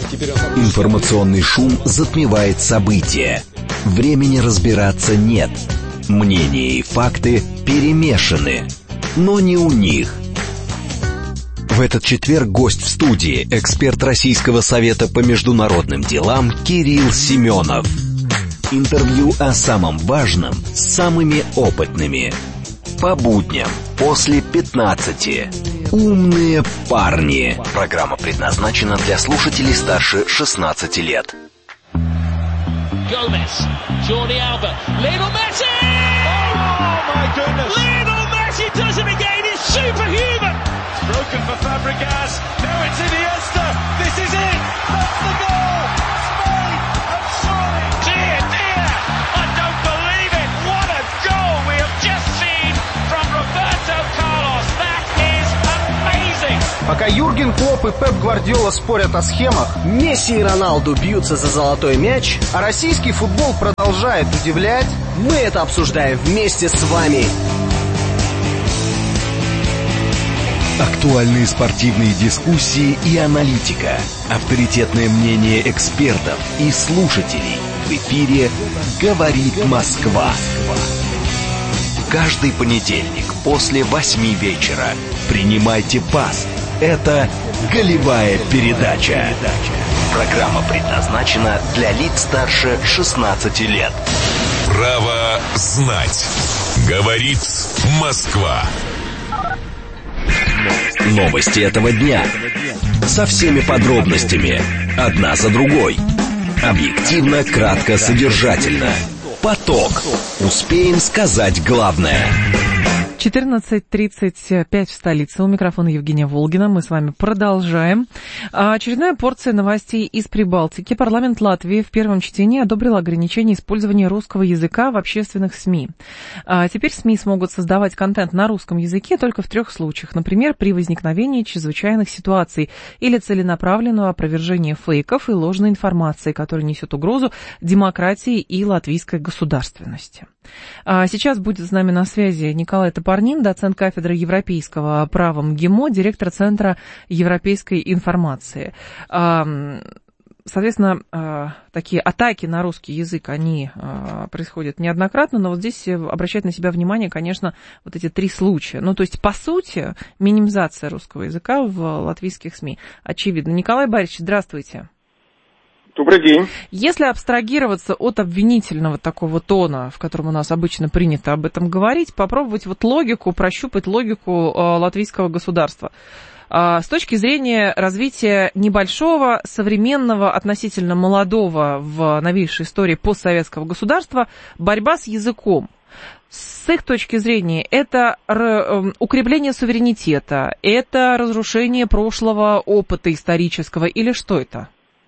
Информационный шум затмевает события. Времени разбираться нет. Мнения и факты перемешаны. Но не у них. В этот четверг гость в студии, эксперт Российского совета по международным делам Кирилл Семенов. Интервью о самом важном с самыми опытными. По будням после 15. Умные парни. Программа предназначена для слушателей старше 16 лет. Gomez, Jordi Alba, Lionel Messi! Oh my goodness! Lionel Messi does it again, he's superhuman! It's broken for Fabregas, now it's Iniesta, this is it! That's the goal! Spain have surely! Dear, dear! I don't believe it! What a goal we have just seen from Roberto Carlos! That is amazing! Пока Юрген Клопп и Пеп Гвардиола спорят о схемах, Месси и Роналду бьются за золотой мяч, а российский футбол продолжает удивлять, мы это обсуждаем вместе с вами. Актуальные спортивные дискуссии и аналитика. Авторитетное мнение экспертов и слушателей. В эфире «Говорит Москва». Каждый понедельник после 8 вечера. Принимайте пас. Это «Голевая передача». Программа предназначена для лиц старше 16 лет. Право знать. Говорит Москва. Новости этого дня. Со всеми подробностями. Одна за другой. Объективно, кратко, содержательно. Поток. Успеем сказать главное. 14:35 в столице. У микрофона Евгения Волгина. Мы с вами продолжаем. Очередная порция новостей из Прибалтики. Парламент Латвии в первом чтении одобрил ограничение использования русского языка в общественных СМИ. Теперь СМИ смогут создавать контент на русском языке только в 3 случаях. Например, при возникновении чрезвычайных ситуаций или целенаправленного опровержения фейков и ложной информации, которая несет угрозу демократии и латвийской государственности. Сейчас будет с нами на связи Николай Топорнин, доцент кафедры европейского права МГИМО, директор Центра европейской информации. Соответственно, такие атаки на русский язык, они происходят неоднократно, но вот здесь обращает на себя внимание, конечно, вот эти 3 случая. Ну, то есть, по сути, минимизация русского языка в латвийских СМИ. Очевидно. Николай Борисович, здравствуйте. Добрый день. Если абстрагироваться от обвинительного такого тона, в котором у нас обычно принято об этом говорить, попробовать вот логику, прощупать логику латвийского государства. С точки зрения развития небольшого, современного, относительно молодого в новейшей истории постсоветского государства, борьба с языком. С их точки зрения, это укрепление суверенитета, это разрушение прошлого опыта исторического или что это?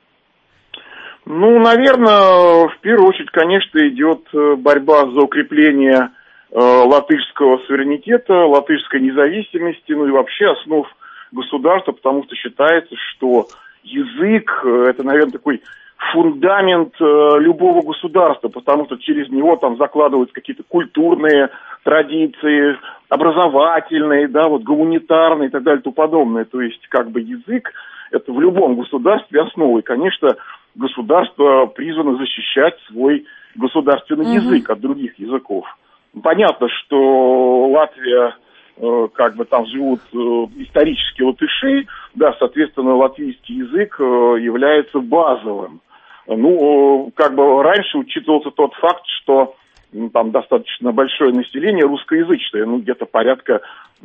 Ну, наверное, в первую очередь, конечно, идет борьба за укрепление латышского суверенитета, латышской независимости, ну и вообще основ государства, потому что считается, что язык – это, наверное, такой фундамент любого государства, потому что через него там закладываются какие-то культурные традиции, образовательные, да, вот гуманитарные и так далее и тому подобное. То есть, как бы язык – это в любом государстве основа. И, конечно, государство призвано защищать свой государственный язык от других языков. Понятно, что Латвия, как бы там живут исторически латыши, да, соответственно, латвийский язык является базовым. Ну, как бы раньше учитывался тот факт, что там достаточно большое население русскоязычное, ну, где-то порядка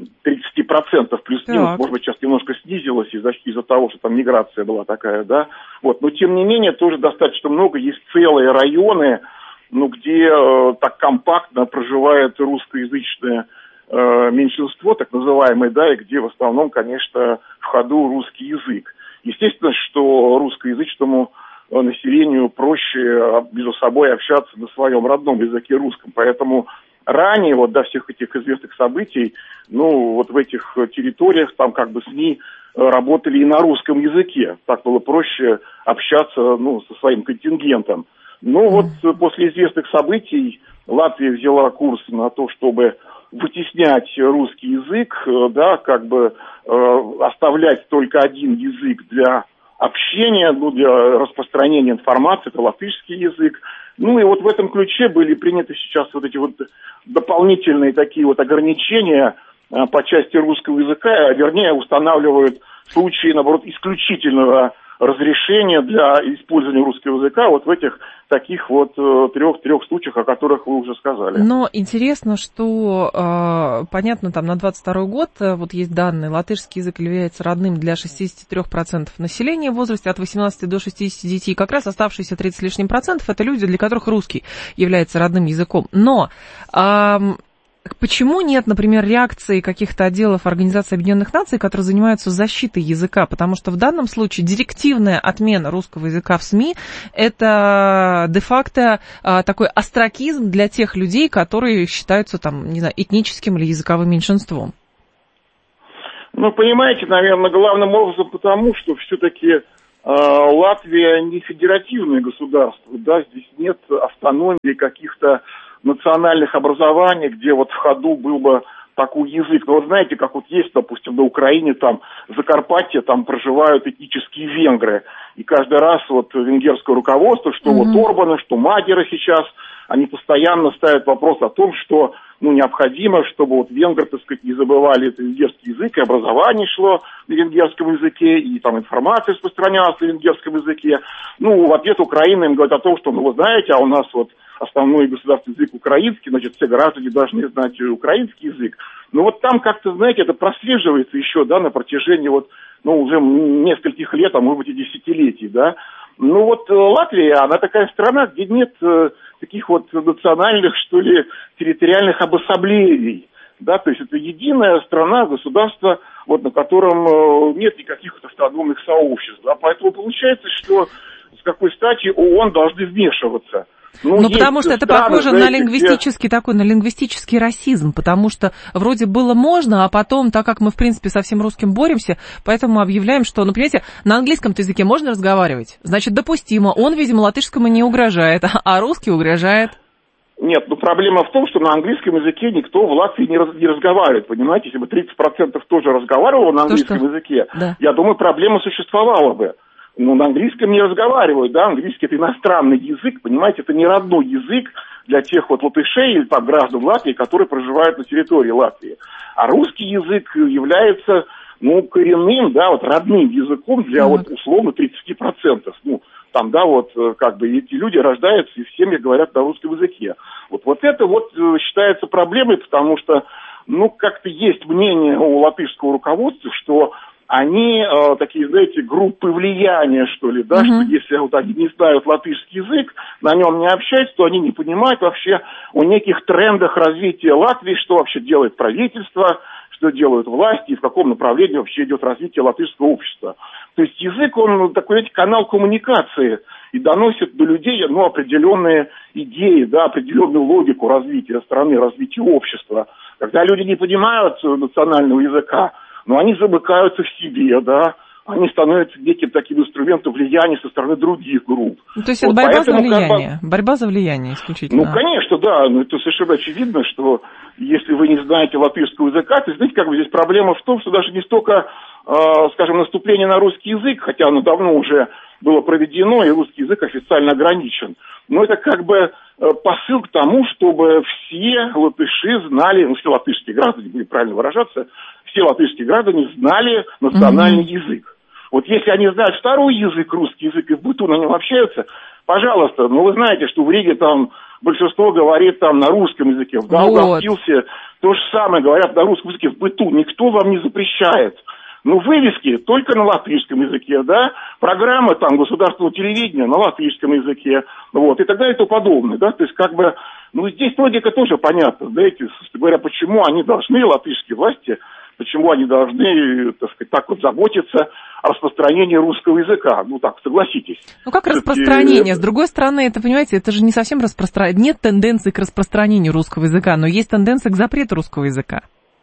30% плюс-минус, может быть, сейчас немножко снизилось из-за того, что там миграция была такая, да, вот, но тем не менее тоже достаточно много, есть целые районы, ну, где так компактно проживает русскоязычное меньшинство, так называемое, да, и где в основном, конечно, в ходу русский язык. Естественно, что русскоязычному населению проще между собой общаться на своем родном языке русском, поэтому ранее, вот до всех этих известных событий, ну, вот в этих территориях, там как бы СМИ работали и на русском языке, так было проще общаться, ну, со своим контингентом. Но вот после известных событий Латвия взяла курс на то, чтобы вытеснять русский язык, да, как бы оставлять только один язык для общения, ну, для распространения информации, это латышский язык. Ну и вот в этом ключе были приняты сейчас вот эти вот дополнительные такие вот ограничения по части русского языка, вернее, устанавливают случаи, наоборот, исключительного разрешения для использования русского языка вот в этих таких вот трех случаях, о которых вы уже сказали. Но интересно, что, понятно, там на 22 год, вот есть данные, латышский язык является родным для 63% населения в возрасте от 18 до 60, и как раз оставшиеся 30 с лишним процентов это люди, для которых русский является родным языком. Но почему нет, например, реакции каких-то отделов Организации Объединенных Наций, которые занимаются защитой языка? Потому что в данном случае директивная отмена русского языка в СМИ – это де-факто такой остракизм для тех людей, которые считаются, там, не знаю, этническим или языковым меньшинством. Ну, понимаете, наверное, главным образом потому, что все-таки Латвия не федеративное государство, да, здесь нет автономии каких-то национальных образований, где вот в ходу был бы такой язык. Но вот знаете, как вот есть, допустим, на Украине, там, Закарпатье, там проживают этнические венгры. И каждый раз вот венгерское руководство, что вот Орбана, что Мадера сейчас, они постоянно ставят вопрос о том, что, ну, необходимо, чтобы вот венгры, так сказать, не забывали этот венгерский язык, и образование шло на венгерском языке, и там информация распространялась на венгерском языке. Ну, в ответ Украина им говорит о том, что, ну, вы знаете, а у нас вот основной государственный язык украинский, значит, все граждане должны знать украинский язык. Но вот там как-то, знаете, это прослеживается еще, да, на протяжении вот, ну, уже нескольких лет, а может быть и десятилетий, да. Ну вот Латвия, она такая страна, где нет таких вот национальных, что ли, территориальных обособлений, да, то есть это единая страна, государство, вот на котором нет никаких автономных сообществ, да, поэтому получается, что с какой стати ООН должны вмешиваться. Ну, потому что это похоже на лингвистический такой, на лингвистический расизм, потому что вроде было можно, а потом, так как мы, в принципе, со всем русским боремся, поэтому объявляем, что, ну, понимаете, на английском-то языке можно разговаривать, значит, допустимо, он, видимо, латышскому не угрожает, а русский угрожает. Нет, ну, проблема в том, что на английском языке никто в Латвии не разговаривает, понимаете, если бы 30% тоже разговаривало на английском языке, да, я думаю, проблема существовала бы. Ну, на английском не разговаривают, да, английский это иностранный язык, понимаете, это не родной язык для тех вот латышей или там граждан Латвии, которые проживают на территории Латвии. А русский язык является, ну, коренным, да, вот родным языком для вот условно 30%. Ну, там, да, вот как бы эти люди рождаются и в семьях говорят на русском языке. Вот это вот считается проблемой, потому что, ну, как-то есть мнение у латышского руководства, что они такие, знаете, группы влияния, что ли, да, что если вот они не знают латышский язык, на нем не общаются, то они не понимают вообще о неких трендах развития Латвии, что вообще делает правительство, что делают власти и в каком направлении вообще идет развитие латышского общества. То есть язык, он такой, знаете, канал коммуникации и доносит до людей, ну, определенные идеи, да, определенную логику развития страны, развития общества. Когда люди не понимают национального языка, но они замыкаются в себе, да, они становятся неким таким инструментом влияния со стороны других групп. Ну, то есть это вот борьба за влияние, борьба за влияние исключительно. Ну, конечно, да, но это совершенно очевидно, что если вы не знаете латышского языка, то, знаете, как бы здесь проблема в том, что даже не столько, скажем, наступление на русский язык, хотя оно давно уже было проведено, и русский язык официально ограничен, но это как бы посыл к тому, чтобы все латыши знали, ну, все латышские граждане, будет правильно выражаться, все латышские граждане знали национальный язык. Вот если они знают второй язык, русский язык, и в быту на нем общаются, пожалуйста, ну вы знаете, что в Риге там большинство говорит там на русском языке, в Даугавпилсе то же самое говорят на русском языке, в быту никто вам не запрещает. Ну, вывески только на латышском языке, да, программы там государственного телевидения на латышском языке, вот, и так далее и тому подобное, да, то есть как бы, ну, здесь логика тоже понятна, знаете, говоря, почему они должны, латышские власти, почему они должны, так сказать, так вот заботиться о распространении русского языка. Ну так, согласитесь. Ну как распространение? С другой стороны, это, понимаете, это же не совсем распространение. Нет тенденции к распространению русского языка, но есть тенденция к запрету русского языка.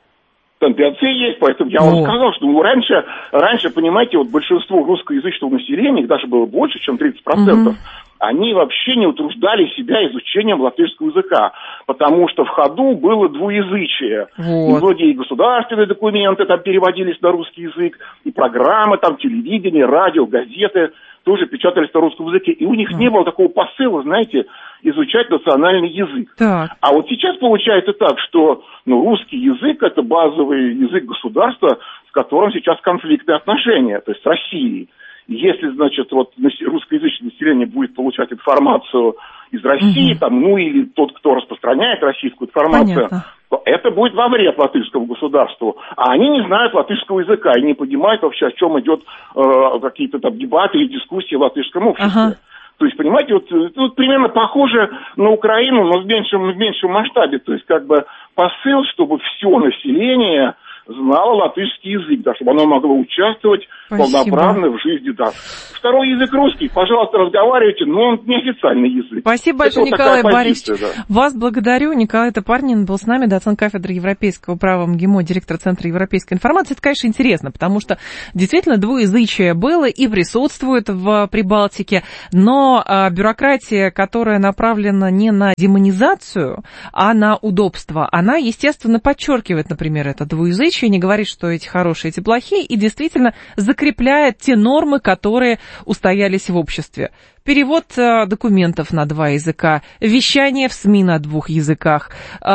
Тенденции есть, поэтому я вам сказал, что ну, раньше, понимаете, вот большинство русскоязычного населения, их даже было больше, чем 30%, они вообще не утруждали себя изучением латышского языка, потому что в ходу было двуязычие. Вот. И вроде и государственные документы там переводились на русский язык, и программы, там, телевидение, радио, газеты тоже печатались на русском языке. И у них не было такого посыла, знаете, изучать национальный язык. Так. А вот сейчас получается так, что русский язык – это базовый язык государства, с которым сейчас конфликтные отношения, то есть с Россией. Если, значит, вот русскоязычное население будет получать информацию из России, там, или тот, кто распространяет российскую информацию, понятно, то это будет во вред латышскому государству. А они не знают латышского языка и не понимают вообще, о чем идет какие-то там дебаты и дискуссии в латышском обществе. Ага. То есть, понимаете, вот примерно похоже на Украину, но в меньшем масштабе. То есть, как бы посыл, чтобы все население знало латышский язык, да, чтобы оно могло участвовать полноправно в жизни, да. Второй язык русский, пожалуйста, разговаривайте, но он неофициальный язык. Спасибо большое, вот Николай Борисович. Да. Вас благодарю. Николай Топарнин был с нами, доцент кафедры европейского права МГИМО, директор Центра европейской информации. Это, конечно, интересно, потому что действительно двуязычие было и присутствует в Прибалтике, но бюрократия, которая направлена не на демонизацию, а на удобство, она, естественно, подчеркивает, например, это двуязычие, не говорит, что эти хорошие, эти плохие, и действительно закрепляет те нормы, которые устоялись в обществе. Перевод документов на 2 языка, вещание в СМИ на 2 языках,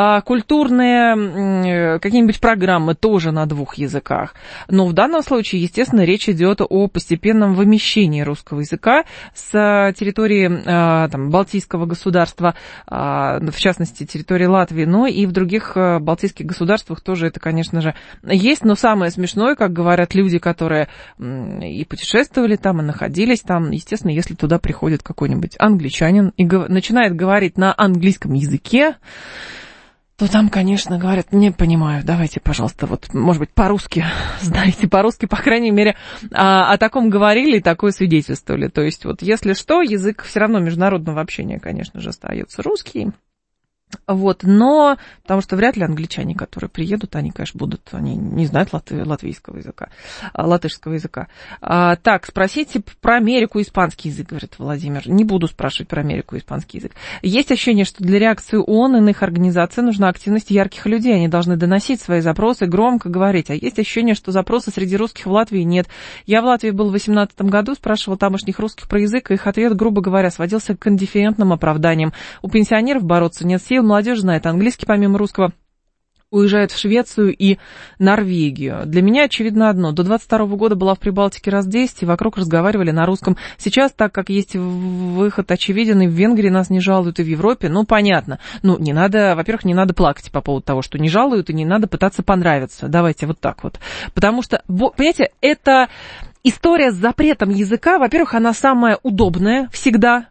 культурные какие-нибудь программы тоже на 2 языках. Но в данном случае, естественно, речь идет о постепенном вымещении русского языка с территории там, Балтийского государства, в частности, территории Латвии, но и в других балтийских государствах тоже это, конечно же, есть. Но самое смешное, как говорят люди, которые и путешествовали там, и находились там, естественно, если туда приходит какой-нибудь англичанин и начинает говорить на английском языке, то там, конечно, говорят, не понимаю, давайте, пожалуйста, вот, может быть, по-русски, знаете, по-русски, по крайней мере, о таком говорили и такое свидетельствовали. То есть, вот, если что, язык все равно международного общения, конечно же, остается русский. Вот, но, потому что вряд ли англичане, которые приедут, они, конечно, будут, они не знают латвийского языка, латышского языка. Так, спросите про Америку и испанский язык, говорит Владимир. Не буду спрашивать про Америку и испанский язык. Есть ощущение, что для реакции ООН и иных организаций нужна активность ярких людей. Они должны доносить свои запросы, громко говорить. А есть ощущение, что запроса среди русских в Латвии нет. Я в Латвии был в 2018 году, спрашивал тамошних русских про язык, и их ответ, грубо говоря, сводился к индифферентным оправданиям. У пенсионеров бороться нет сил, молодежь знает английский помимо русского, уезжает в Швецию и Норвегию. Для меня очевидно одно. До 22 года была в Прибалтике раз 10, и вокруг разговаривали на русском. Сейчас, так как есть выход очевиден, и в Венгрии нас не жалуют, и в Европе, понятно. Не надо, во-первых, не надо плакать по поводу того, что не жалуют, и не надо пытаться понравиться. Давайте вот так вот. Потому что, понимаете, это история с запретом языка, во-первых, она самая удобная всегда,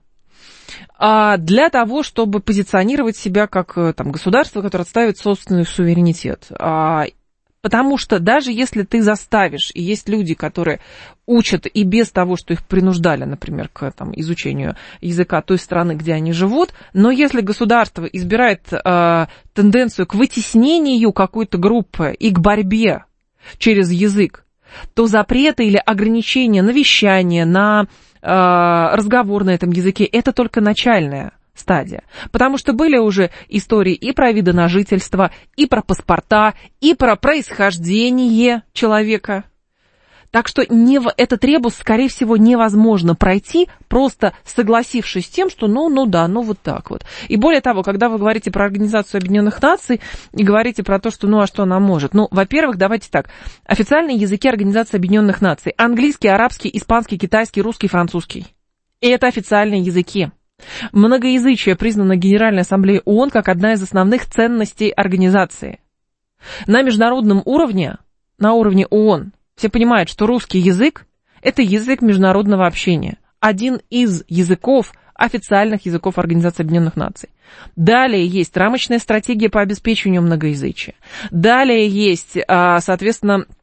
для того, чтобы позиционировать себя как там, государство, которое отстаивает собственный суверенитет. Потому что даже если ты заставишь, и есть люди, которые учат и без того, что их принуждали, например, к там, изучению языка той страны, где они живут, но если государство избирает тенденцию к вытеснению какой-то группы и к борьбе через язык, то запреты или ограничения на вещание, на разговор на этом языке, это только начальная стадия. Потому что были уже истории и про виды на жительство, и про паспорта, и про происхождение человека. Так что этот ребус, скорее всего, невозможно пройти, просто согласившись с тем, что вот так вот. И более того, когда вы говорите про Организацию Объединенных Наций и говорите про то, что а что она может. Во-первых, давайте так. Официальные языки Организации Объединенных Наций. Английский, арабский, испанский, китайский, русский, французский. И это официальные языки. Многоязычие признано Генеральной Ассамблеей ООН как одна из основных ценностей организации. На международном уровне, на уровне ООН, все понимают, что русский язык – это язык международного общения. Один из языков, официальных языков Организации Объединенных Наций. Далее есть рамочная стратегия по обеспечению многоязычия. Далее есть, соответственно,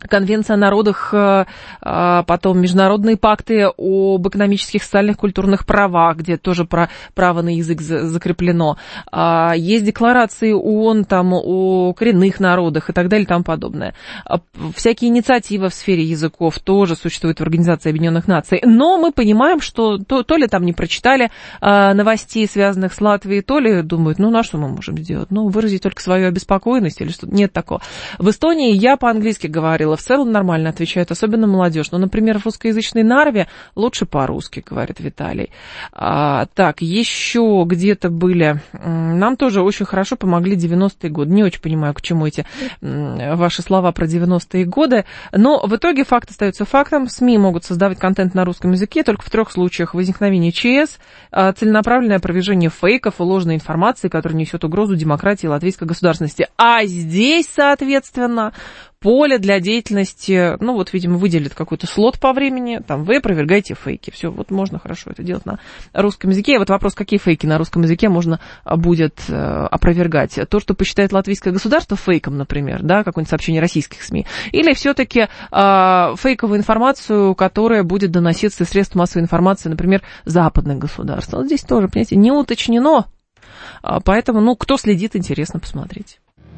Конвенция о народах, потом международные пакты об экономических, социальных, культурных правах, где тоже право на язык закреплено. Есть декларации ООН там, о коренных народах и так далее и тому подобное. Всякие инициативы в сфере языков тоже существуют в Организации Объединенных Наций. Но мы понимаем, что то ли там не прочитали новостей, связанных с Латвией, то ли думают, ну, на что мы можем сделать? Ну, выразить только свою обеспокоенность или что-то. Нет такого. В Эстонии я по-английски говорила. В целом нормально отвечают, особенно молодежь. Но, например, в русскоязычной Нарве лучше по-русски, говорит Виталий. Так, еще где-то были... Нам тоже очень хорошо помогли 90-е годы. Не очень понимаю, к чему эти ваши слова про 90-е годы. Но в итоге факт остается фактом. СМИ могут создавать контент на русском языке только в 3 случаях: возникновение ЧС, целенаправленное опровержение фейков и ложной информации, которая несет угрозу демократии и латвийской государственности. А здесь, соответственно, поле для деятельности, ну вот, видимо, выделит какой-то слот по времени, там, вы опровергаете фейки. Все, вот можно хорошо это делать на русском языке. И вот вопрос, какие фейки на русском языке можно будет опровергать. То, что посчитает латвийское государство фейком, например, да, какое-нибудь сообщение российских СМИ, или все-таки фейковую информацию, которая будет доноситься из средств массовой информации, например, западных государств. Вот здесь тоже, понимаете, не уточнено. Поэтому, ну, кто следит, интересно посмотреть.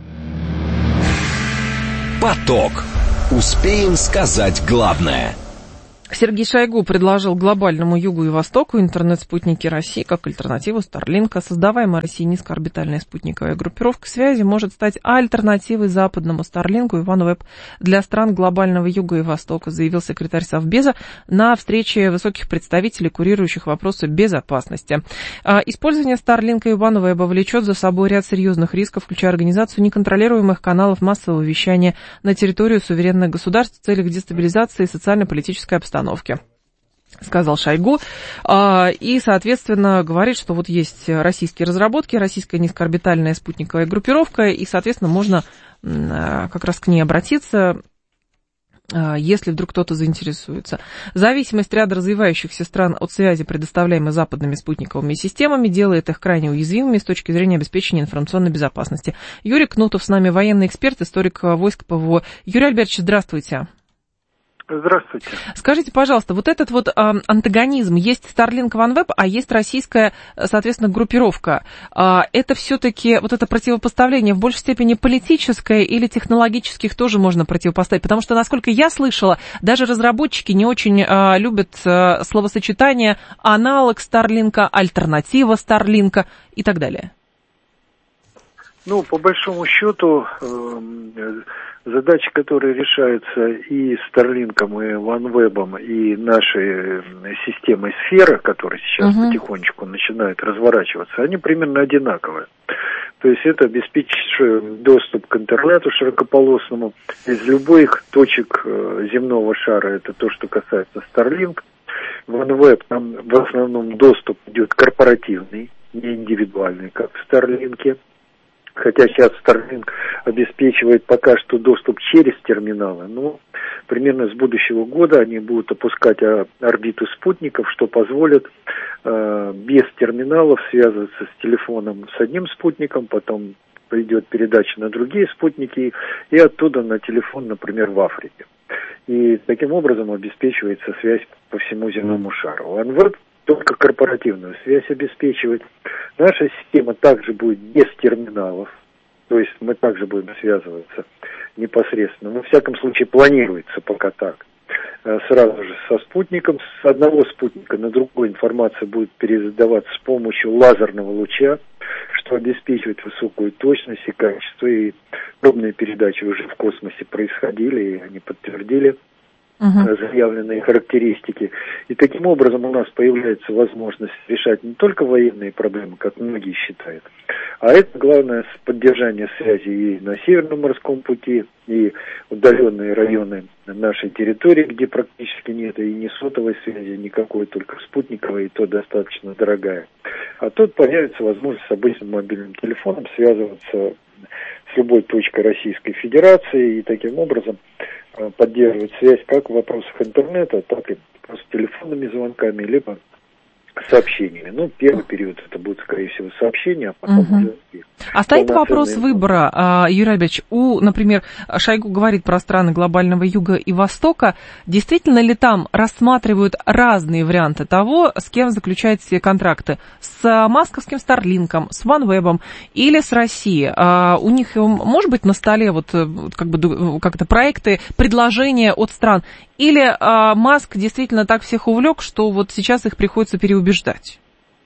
Поток. Успеем сказать главное. Сергей Шойгу предложил глобальному югу и востоку интернет-спутники России как альтернативу Старлинка. Создаваемая Россией низкоорбитальная спутниковая группировка связи может стать альтернативой западному Старлинку и OneWeb для стран глобального юга и востока, заявил секретарь Совбеза на встрече высоких представителей, курирующих вопросы безопасности. Использование Старлинка и OneWeb влечет за собой ряд серьезных рисков, включая организацию неконтролируемых каналов массового вещания на территорию суверенных государств в целях дестабилизации социально-политической обстановки, сказал Шойгу, и, соответственно, говорит, что вот есть российские разработки, российская низкоорбитальная спутниковая группировка, и, соответственно, можно как раз к ней обратиться, если вдруг кто-то заинтересуется. Зависимость ряда развивающихся стран от связи, предоставляемой западными спутниковыми системами, делает их крайне уязвимыми с точки зрения обеспечения информационной безопасности. Юрий Кнутов с нами, военный эксперт, историк войск ПВО. Юрий Альбертович, здравствуйте. Здравствуйте. Скажите, пожалуйста, вот этот вот антагонизм, есть Starlink OneWeb, а есть российская, соответственно, группировка. Это все-таки вот это противопоставление в большей степени политическое или технологических тоже можно противопоставить? Потому что, насколько я слышала, даже разработчики не очень любят словосочетание аналог Starlink, альтернатива Starlink и так далее. Ну, по большому счету, задачи, которые решаются и Starlink, и OneWeb, и нашей системой Сфера, которая сейчас потихонечку начинает разворачиваться, они примерно одинаковые. То есть это обеспечить доступ к интернету широкополосному из любых точек земного шара. Это то, что касается Starlink. OneWeb, там в основном доступ идет корпоративный, не индивидуальный, как в Starlink. Хотя сейчас Starlink обеспечивает пока что доступ через терминалы, но примерно с будущего года они будут опускать орбиту спутников, что позволит без терминалов связываться с телефоном с одним спутником, потом придет передача на другие спутники и оттуда на телефон, например, в Африке. И таким образом обеспечивается связь по всему земному шару. OneWeb только корпоративную связь обеспечивать. Наша система также будет без терминалов, то есть мы также будем связываться непосредственно. Во всяком случае, планируется пока так. Сразу же со спутником, с одного спутника на другой информация будет передаваться с помощью лазерного луча, что обеспечивает высокую точность и качество. И пробные передачи уже в космосе происходили, и они подтвердили заявленные характеристики. И таким образом у нас появляется возможность решать не только военные проблемы, как многие считают, а это главное поддержание связи и на Северном морском пути, и удаленные районы нашей территории, где практически нет и ни сотовой связи никакой, только спутниковой, и то достаточно дорогая. А тут появится возможность с обычным мобильным телефоном связываться с любой точкой Российской Федерации и таким образом поддерживать связь как в вопросах интернета, так и с телефонными звонками, либо сообщениями. Ну, первый период это будет, скорее всего, сообщения, а потом уже... А стоит вопрос выбора, Юрий Альбертович, например, Шойгу говорит про страны глобального юга и востока, действительно ли там рассматривают разные варианты того, с кем заключают все контракты? С масковским Старлинком, с OneWeb или с Россией? У них может быть на столе вот как-то проекты, предложения от стран? Или Маск действительно так всех увлек, что вот сейчас их приходится переубеждать?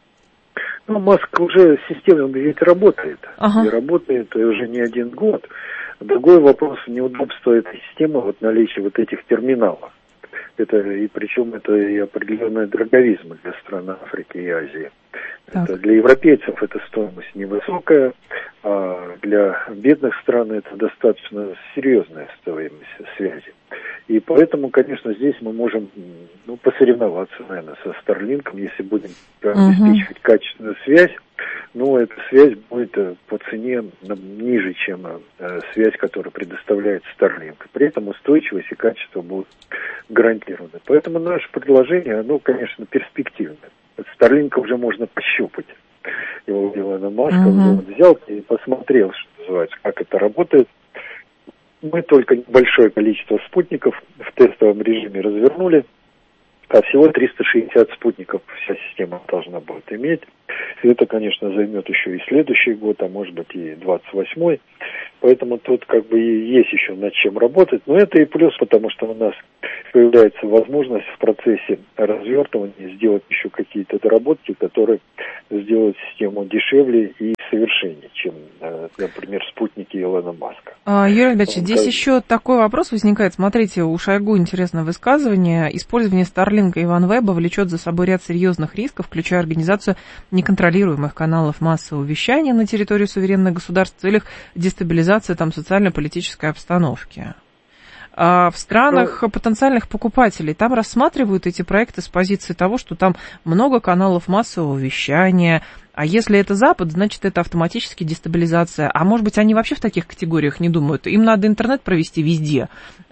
Ну, Маск уже системно ведь работает. И работает уже не один год. Другой вопрос — неудобство этой системы, вот наличие вот этих терминалов. Причем это и определенная дороговизма для стран Африки и Азии. Для европейцев эта стоимость невысокая, а для бедных стран это достаточно серьезная стоимость связи. И поэтому, конечно, здесь мы можем посоревноваться, наверное, со Старлинком, если будем обеспечивать качественную связь. Но эта связь будет по цене ниже, чем связь, которая предоставляет Starlink. При этом устойчивость и качество будут гарантированы. Поэтому наше предложение, оно, конечно, перспективное. Starlink уже можно пощупать. Его Илона Маска взял и посмотрел, что называется, как это работает. Мы только небольшое количество спутников в тестовом режиме развернули, а всего 360 спутников вся система должна будет иметь. И это, конечно, займет еще и следующий год, а может быть и 28-й. Поэтому тут есть еще над чем работать. Но это и плюс, потому что у нас появляется возможность в процессе развертывания сделать еще какие-то доработки, которые сделают систему дешевле и совершеннее, чем, например, спутники Илона Маска. Юрий Альбертович, здесь еще такой вопрос возникает. Смотрите, у Шойгу интересное высказывание. Использование Starlink и OneWeb влечет за собой ряд серьезных рисков, включая организацию неконтролируемых каналов массового вещания на территории суверенных государств в целях дестабилизации социально-политической обстановки. В странах потенциальных покупателей там рассматривают эти проекты с позиции того, что там много каналов массового вещания, а если это Запад, значит, это автоматически дестабилизация. А может быть, они вообще в таких категориях не думают? Им надо интернет провести везде,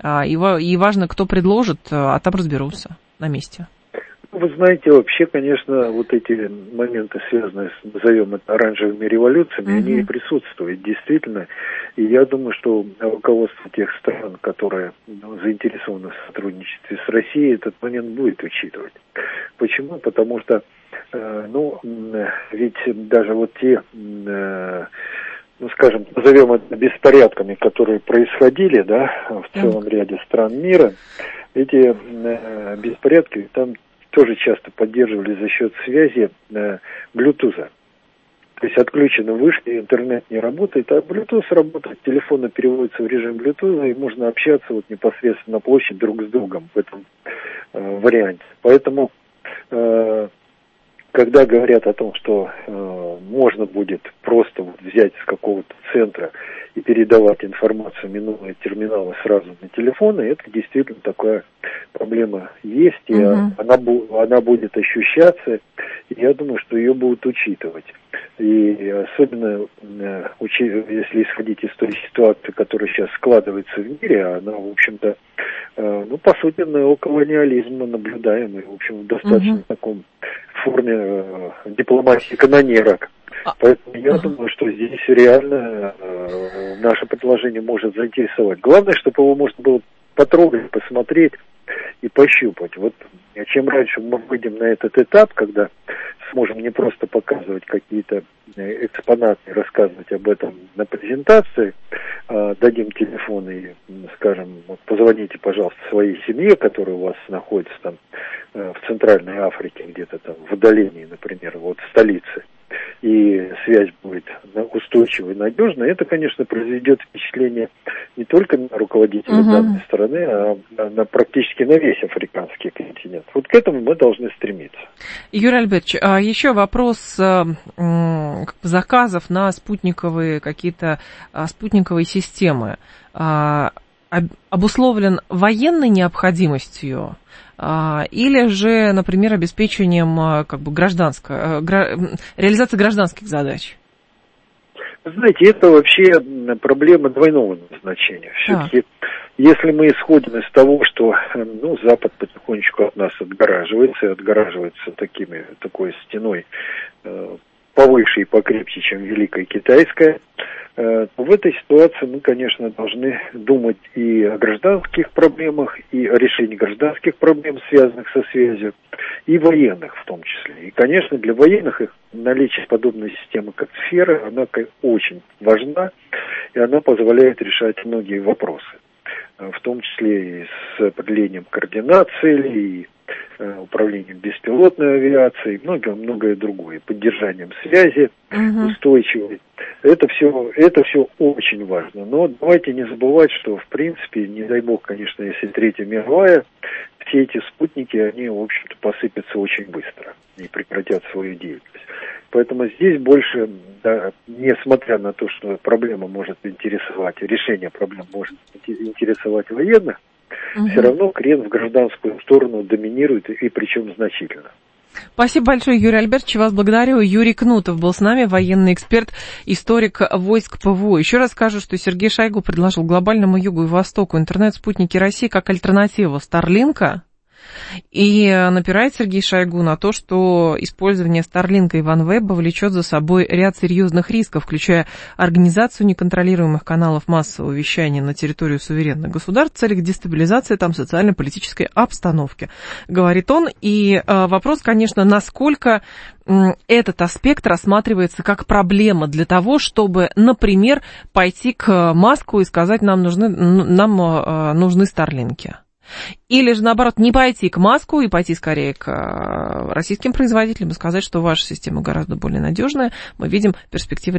и важно, кто предложит, а там разберутся на месте. Вы знаете, вообще, конечно, вот эти моменты, связанные с, назовем это, оранжевыми революциями, они присутствуют действительно. И я думаю, что руководство тех стран, которые заинтересованы в сотрудничестве с Россией, этот момент будет учитывать. Почему? Потому что, ведь даже вот те, скажем, назовем это беспорядками, которые происходили, в целом ряде стран мира, эти беспорядки там тоже часто поддерживали за счет связи Bluetooth. То есть отключены вышки, интернет не работает, а Bluetooth работает, телефоны переводятся в режим Bluetooth, и можно общаться непосредственно на площади друг с другом в этом варианте. Поэтому, когда говорят о том, что можно будет просто взять из какого-то центра и передавать информацию, минуя терминалы сразу на телефоны, это действительно такая проблема есть, и она будет ощущаться, и я думаю, что ее будут учитывать. И особенно, если исходить из той ситуации, которая сейчас складывается в мире, она, в общем-то, по сути, неоколониализм мы наблюдаем, и, в общем, в достаточно таком форме дипломатии канонерок. Поэтому я думаю, что здесь реально наше предложение может заинтересовать. Главное, чтобы его можно было потрогать, посмотреть и пощупать. Вот чем раньше мы выйдем на этот этап, когда сможем не просто показывать какие-то экспонаты, рассказывать об этом на презентации, дадим телефон и скажем, позвоните, пожалуйста, своей семье, которая у вас находится там в Центральной Африке, где-то там в отдалении, например, в столице, и связь будет устойчивой и надежной, это, конечно, произведет впечатление не только на руководителя данной страны, а практически на весь африканский континент. Вот к этому мы должны стремиться. Юрий Альбертович, еще вопрос заказов на спутниковые какие-то спутниковые системы обусловлен военной необходимостью или же, например, обеспечением реализации гражданских задач? Знаете, это вообще проблема двойного назначения. Все-таки, если мы исходим из того, что Запад потихонечку от нас отгораживается такой стеной повыше и покрепче, чем Великая Китайская, то в этой ситуации мы, конечно, должны думать и о гражданских проблемах, и о решении гражданских проблем, связанных со связью, и военных в том числе. И, конечно, для военных наличие подобной системы, как сфера, она очень важна, и она позволяет решать многие вопросы, в том числе и с определением координат целей, и управлением беспилотной авиацией, многое другое, поддержанием связи устойчивой. Это все очень важно. Но давайте не забывать, что, в принципе, не дай бог, конечно, если Третья мировая, все эти спутники, они, в общем-то, посыпятся очень быстро и прекратят свою деятельность. Поэтому здесь больше, несмотря на то, что проблема может интересовать, решение проблем может интересовать военных, все равно крен в гражданскую сторону доминирует, и причем значительно. Спасибо большое, Юрий Альбертович, вас благодарю. Юрий Кнутов был с нами, военный эксперт, историк войск ПВО. Еще раз скажу, что Сергей Шойгу предложил глобальному югу и востоку интернет-спутники России как альтернативу Старлинка. И напирает Сергей Шойгу на то, что использование Старлинка и OneWeb влечет за собой ряд серьезных рисков, включая организацию неконтролируемых каналов массового вещания на территорию суверенных государств в целях дестабилизации там социально-политической обстановки, говорит он. И вопрос, конечно, насколько этот аспект рассматривается как проблема для того, чтобы, например, пойти к Маску и сказать, нам нужны Старлинки. Или же, наоборот, не пойти к Маску и пойти скорее к российским производителям и сказать, что ваша система гораздо более надежная. Мы видим перспективы